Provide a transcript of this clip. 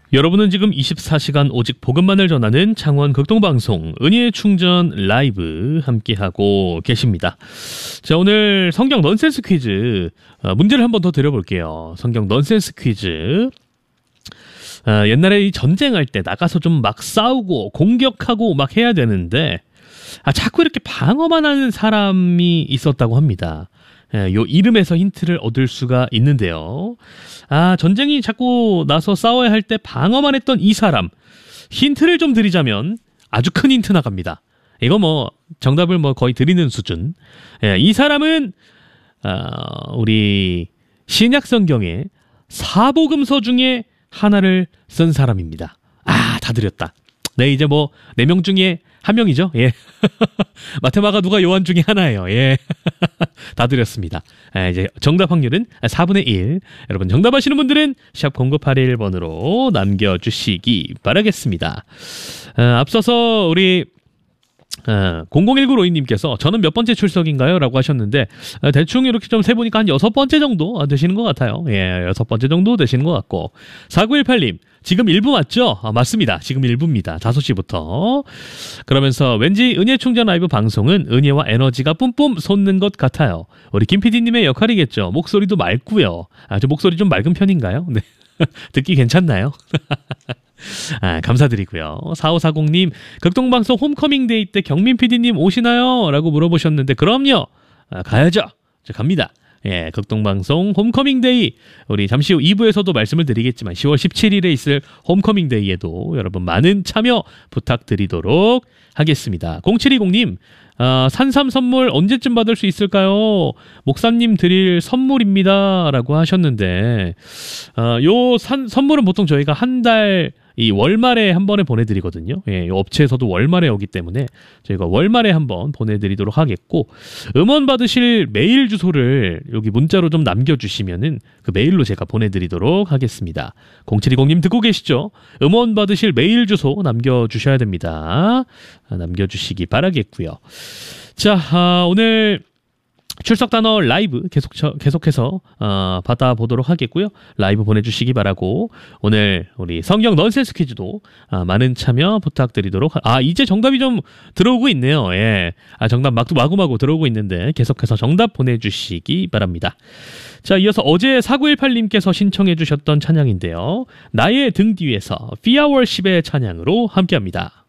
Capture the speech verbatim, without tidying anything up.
여러분은 지금 이십사 시간 오직 복음만을 전하는 창원 극동방송 은혜의 충전 라이브 함께하고 계십니다. 자, 오늘 성경 넌센스 퀴즈 어, 문제를 한 번 더 드려볼게요. 성경 넌센스 퀴즈. 어, 옛날에 이 전쟁할 때 나가서 좀 막 싸우고 공격하고 막 해야 되는데 아, 자꾸 이렇게 방어만 하는 사람이 있었다고 합니다. 예, 요 이름에서 힌트를 얻을 수가 있는데요. 아, 전쟁이 자꾸 나서 싸워야 할 때 방어만 했던 이 사람. 힌트를 좀 드리자면 아주 큰 힌트 나갑니다. 이거 뭐 정답을 뭐 거의 드리는 수준. 예, 이 사람은 어, 우리 신약 성경의 사복음서 중에 하나를 쓴 사람입니다. 아, 다 드렸다. 네, 이제 뭐 네 명 중에 한 명이죠. 예. 마테마가 누가 요한 중에 하나예요. 예. 다 드렸습니다. 아, 이제 정답 확률은 사분의 일. 여러분 정답하시는 분들은 샵 공구팔일 번으로 남겨주시기 바라겠습니다. 아, 앞서서 우리 아, 공공일구 로이님께서 저는 몇 번째 출석인가요? 라고 하셨는데 아, 대충 이렇게 좀 세보니까 한 여섯 번째 정도 되시는 것 같아요. 예, 여섯 번째 정도 되시는 것 같고 사구일팔님 지금 일 부 맞죠? 아, 맞습니다. 지금 일 부입니다. 다섯 시부터. 그러면서 왠지 은혜 충전 라이브 방송은 은혜와 에너지가 뿜뿜 솟는 것 같아요. 우리 김 피디님의 역할이겠죠. 목소리도 맑고요. 아, 저 목소리 좀 맑은 편인가요? 네. 듣기 괜찮나요? 아, 감사드리고요. 사오사공님 극동방송 홈커밍데이 때 경민 피디님 오시나요? 라고 물어보셨는데 그럼요. 아, 가야죠. 저 갑니다. 예, 극동방송 홈커밍데이 우리 잠시 후 이 부에서도 말씀을 드리겠지만 시월 십칠일에 있을 홈커밍데이에도 여러분 많은 참여 부탁드리도록 하겠습니다. 공칠이공님 아, 산삼 선물 언제쯤 받을 수 있을까요? 목사님 드릴 선물입니다 라고 하셨는데 아, 요 산, 선물은 보통 저희가 한 달 이 월말에 한 번에 보내드리거든요. 예, 업체에서도 월말에 오기 때문에 저희가 월말에 한 번 보내드리도록 하겠고 음원 받으실 메일 주소를 여기 문자로 좀 남겨주시면은 그 메일로 제가 보내드리도록 하겠습니다. 공칠이공님 듣고 계시죠? 음원 받으실 메일 주소 남겨주셔야 됩니다. 아, 남겨주시기 바라겠고요. 자, 아, 오늘 출석 단어 라이브 계속 계속해서 어, 받아보도록 하겠고요. 라이브 보내주시기 바라고 오늘 우리 성경 넌센스 퀴즈도 아, 많은 참여 부탁드리도록. 하... 아, 이제 정답이 좀 들어오고 있네요. 예, 아, 정답 막 마구마구 들어오고 있는데 계속해서 정답 보내주시기 바랍니다. 자, 이어서 어제 사구일팔님께서 신청해주셨던 찬양인데요. 나의 등 뒤에서 피아월십의 찬양으로 함께합니다.